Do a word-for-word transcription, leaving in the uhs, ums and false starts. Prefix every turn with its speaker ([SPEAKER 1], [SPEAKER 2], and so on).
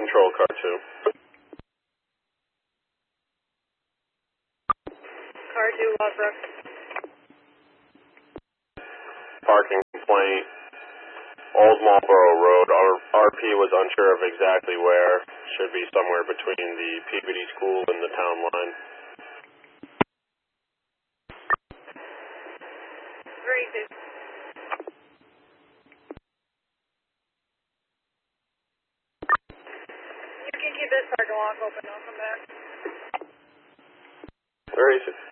[SPEAKER 1] control, car two.
[SPEAKER 2] Car two, Lodbrook.
[SPEAKER 1] Parking complaint, Old Marlboro Road. Our R P was unsure of exactly where. Should be somewhere between the Peabody School and the town line.
[SPEAKER 2] Three, two. You can keep this parking lot open. I'll come back.
[SPEAKER 1] Where is it?